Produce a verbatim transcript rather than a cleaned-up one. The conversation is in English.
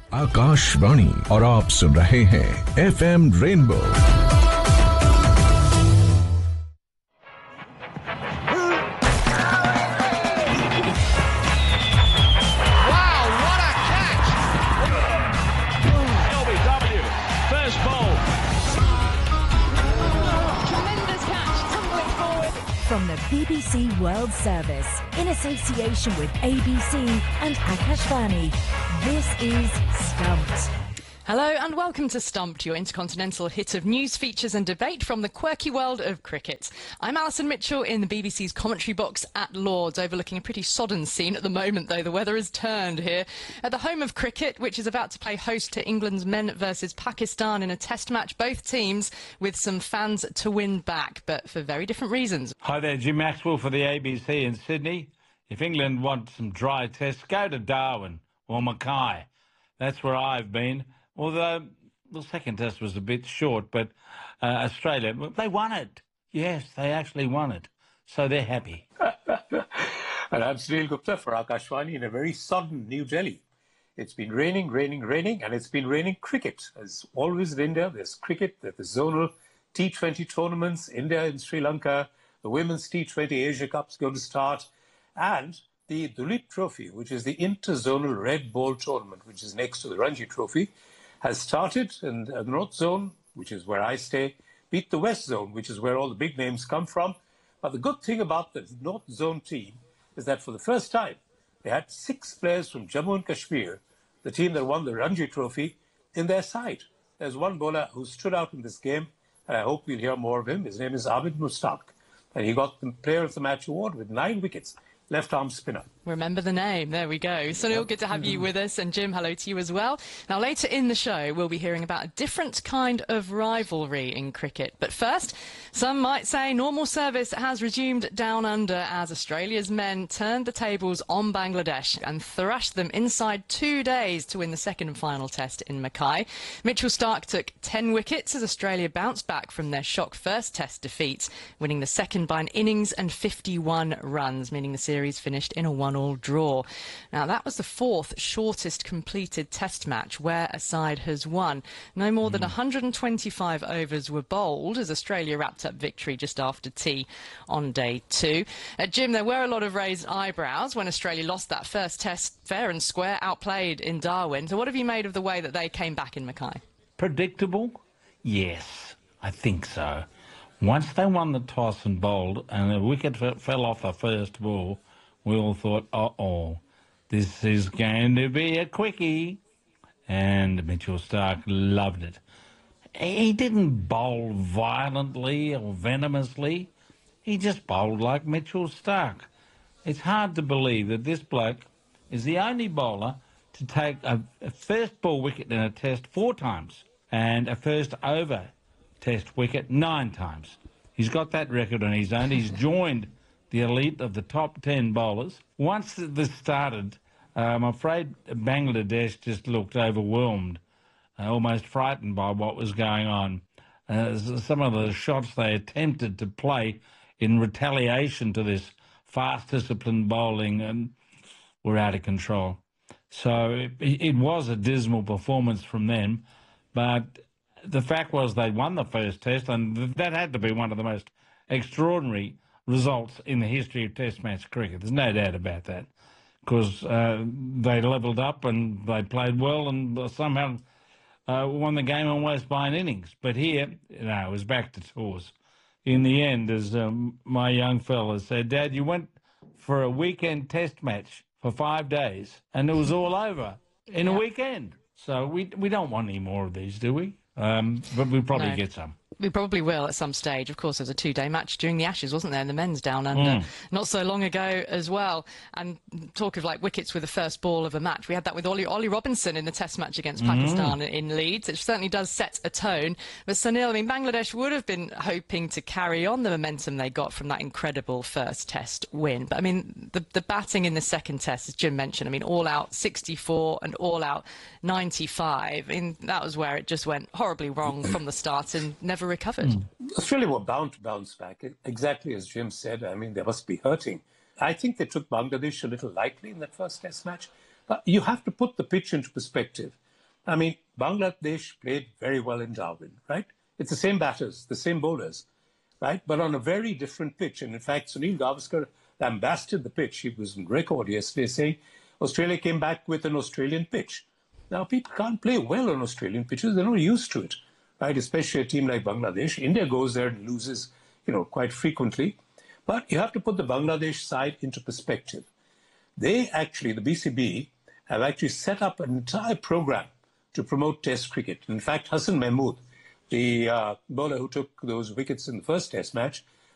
आकाशवाणी और आप सुन रहे हैं F M rainbow. From the B B C World Service, in association with A B C and Akashvani, this is Stumped. Hello and welcome to Stumped, your intercontinental hit of news, features and debate from the quirky world of cricket. I'm Alison Mitchell in the B B C's commentary box at Lord's, overlooking a pretty sodden scene at the moment, though. The weather has turned here. At the home of cricket, which is about to play host to England's men versus Pakistan in a test match, both teams with some fans to win back, but for very different reasons. Hi there, Jim Maxwell for the A B C in Sydney. If England want some dry tests, go to Darwin or Mackay. That's where I've been. Although the second test was a bit short, but uh, Australia, they won it. Yes, they actually won it. So they're happy. And I'm Sunil Gupta for Akashvani in a very sodden New Delhi. It's been raining, raining, raining, and it's been raining cricket. As always in India, there's cricket, there's the zonal T twenty tournaments, India and Sri Lanka, the Women's T twenty Asia Cup's going to start, and the Duleep Trophy, which is the interzonal red ball tournament, which is next to the Ranji Trophy, has started, and the North Zone, which is where I stay, beat the West Zone, which is where all the big names come from. But the good thing about the North Zone team is that for the first time, they had six players from Jammu and Kashmir, the team that won the Ranji Trophy, in their side. There's one bowler who stood out in this game, and I hope we'll hear more of him. His name is Abid Mushtaq, and he got the Player of the Match award with nine wickets. Left-arm spinner. Remember the name. There we go. Sunil, good to have you with us. And Jim, hello to you as well. Now, later in the show, we'll be hearing about a different kind of rivalry in cricket. But first, some might say normal service has resumed down under as Australia's men turned the tables on Bangladesh and thrashed them inside two days to win the second and final test in Mackay. Mitchell Starc took ten wickets as Australia bounced back from their shock first test defeat, winning the second by an innings and fifty-one runs, meaning the series finished in a one-all draw. Now, that was the fourth shortest completed test match where a side has won. No more than one hundred twenty-five overs were bowled as Australia wrapped up victory just after tea on day two. Uh, Jim, there were a lot of raised eyebrows when Australia lost that first test fair and square, outplayed in Darwin. So what have you made of the way that they came back in Mackay? Predictable? Yes, I think so. Once they won the toss and bowled and the wicket fell off the first ball, we all thought, uh-oh, this is going to be a quickie. And Mitchell Starc loved it. He didn't bowl violently or venomously. He just bowled like Mitchell Starc. It's hard to believe that this bloke is the only bowler to take a, a first ball wicket in a test four times and a first over test wicket nine times. He's got that record on his own. He's joined the elite of the top ten bowlers. Once this started, uh, I'm afraid Bangladesh just looked overwhelmed, uh, almost frightened by what was going on. Uh, some of the shots they attempted to play in retaliation to this fast, disciplined bowling and were out of control. So it, it was a dismal performance from them, but the fact was they won the first test, and that had to be one of the most extraordinary results in the history of Test match cricket. There's no doubt about that, because uh, they levelled up and they played well and somehow uh, won the game almost by an innings. But here, you know, it was back to tours. In the end, as um, my young fella said, Dad, you went for a weekend Test match for five days and it was all over in yeah. a weekend. So we we don't want any more of these, do we? Um, but we'll probably no. get some. We probably will at some stage. Of course, there's a two-day match during the Ashes, wasn't there, in the men's down under, mm. not so long ago as well. And talk of like wickets with the first ball of a match, we had that with Ollie, Ollie Robinson in the Test match against mm. Pakistan in Leeds. It certainly does set a tone. But Sunil, I mean, Bangladesh would have been hoping to carry on the momentum they got from that incredible first Test win. But I mean, the, the batting in the second Test, as Jim mentioned, I mean, all out sixty-four and all out ninety-five. I mean, that was where it just went horribly wrong from the start and never recovered. Mm. Australia were bound to bounce back, exactly as Jim said. I mean, they must be hurting. I think they took Bangladesh a little lightly in that first Test match. But you have to put the pitch into perspective. I mean, Bangladesh played very well in Darwin, right? It's the same batters, the same bowlers, right? But on a very different pitch. And in fact, Sunil Gavaskar lambasted the pitch. He was on record yesterday saying Australia came back with an Australian pitch. Now, people can't play well on Australian pitches. They're not used to it, right? Especially a team like Bangladesh. India goes there and loses, you know, quite frequently. But you have to put the Bangladesh side into perspective. They actually, the B C B, have actually set up an entire program to promote Test cricket. In fact, Hassan Mahmood, the uh, bowler who took those wickets in the first Test match,